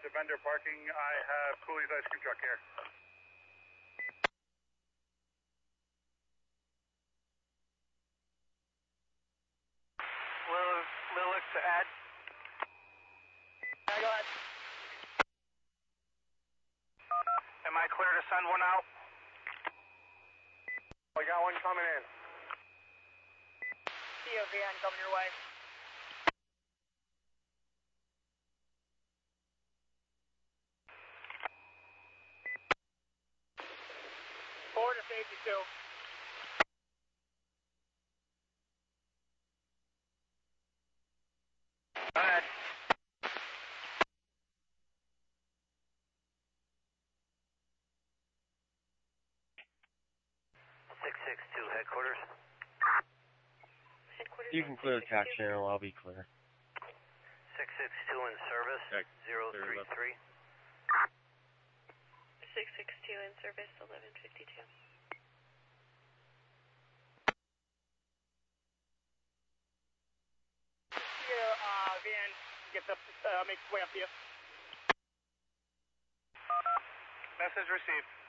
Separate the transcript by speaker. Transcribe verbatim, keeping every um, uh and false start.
Speaker 1: to vendor parking. I have Cooley's ice cream truck here.
Speaker 2: Lil, Lilac to add.
Speaker 3: Yeah, go ahead.
Speaker 2: Am I clear to send one out?
Speaker 1: I got one coming in.
Speaker 3: See you, Van, coming your way. Forward to safety two.
Speaker 2: Go ahead.
Speaker 4: six six two headquarters.
Speaker 3: Headquarters.
Speaker 5: You can clear the tax channel, I'll be clear.
Speaker 4: six six two in service.
Speaker 5: Okay.
Speaker 4: zero three three.
Speaker 6: six six two in service, eleven fifty-two.
Speaker 3: Here, uh, Van gets up, uh, makes its way up to you.
Speaker 2: Message received.